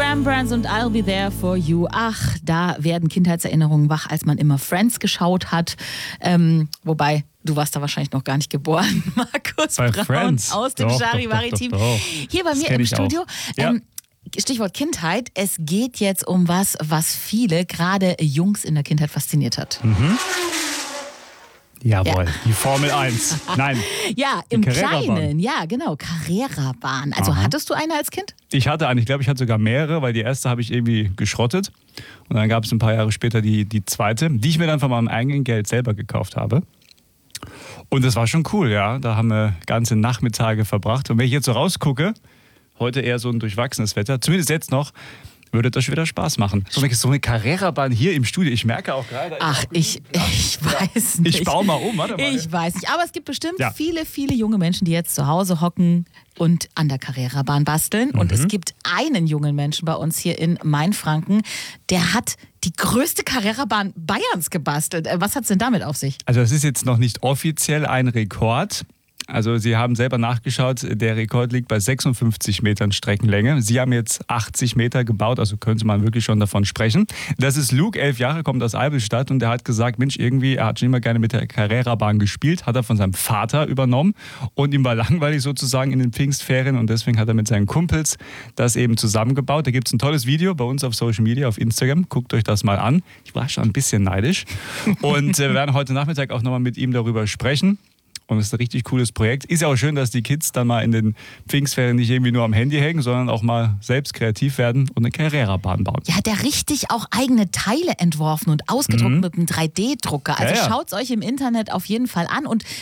Sam Brands und I'll Be There For You. Ach, da werden Kindheitserinnerungen wach, als man immer Friends geschaut hat. Wobei, du warst da wahrscheinlich noch gar nicht geboren. Markus bei Braun Friends. aus dem Charivari-Team. Hier bei mir im Studio. Stichwort Kindheit. Es geht jetzt um was viele, gerade Jungs in der Kindheit fasziniert hat. Jawohl, die Formel 1. Nein. Ja, im Kleinen. Ja, genau. Carrera-Bahn. Also hattest du eine als Kind? Ich hatte eine. Ich glaube, ich hatte sogar mehrere, weil die erste habe ich irgendwie geschrottet. Und dann gab es ein paar Jahre später die zweite, die ich mir dann von meinem eigenen Geld selber gekauft habe. Und das war schon cool, ja. Da haben wir ganze Nachmittage verbracht. Und wenn ich jetzt so rausgucke, heute eher so ein durchwachsenes Wetter, zumindest jetzt noch, würde das schon wieder Spaß machen. So eine Carrera-Bahn hier im Studio. Ich merke auch gerade... Ach, ich weiß nicht. Ich baue mal um, warte mal. Ich weiß nicht. Aber es gibt bestimmt viele junge Menschen, die jetzt zu Hause hocken und an der Carrera-Bahn basteln. Und es gibt einen jungen Menschen bei uns hier in Mainfranken, der hat die größte Carrera-Bahn Bayerns gebastelt. Was hat es denn damit auf sich? Also es ist jetzt noch nicht offiziell ein Rekord. Also Sie haben selber nachgeschaut, der Rekord liegt bei 56 Metern Streckenlänge. Sie haben jetzt 80 Meter gebaut, also könnte man wirklich schon davon sprechen. Das ist Luke, 11 Jahre, kommt aus Eivelstadt und der hat gesagt, Mensch, irgendwie, er hat schon immer gerne mit der Carrera-Bahn gespielt, hat er von seinem Vater übernommen und ihm war langweilig sozusagen in den Pfingstferien und deswegen hat er mit seinen Kumpels das eben zusammengebaut. Da gibt es ein tolles Video bei uns auf Social Media, auf Instagram. Guckt euch das mal an. Ich war schon ein bisschen neidisch und wir werden heute Nachmittag auch nochmal mit ihm darüber sprechen. Und es ist ein richtig cooles Projekt. Ist ja auch schön, dass die Kids dann mal in den Pfingstferien nicht irgendwie nur am Handy hängen, sondern auch mal selbst kreativ werden und eine Carrera-Bahn bauen. Ja, hat der richtig auch eigene Teile entworfen und ausgedruckt mit einem 3D-Drucker. Also schaut's euch im Internet auf jeden Fall an. Und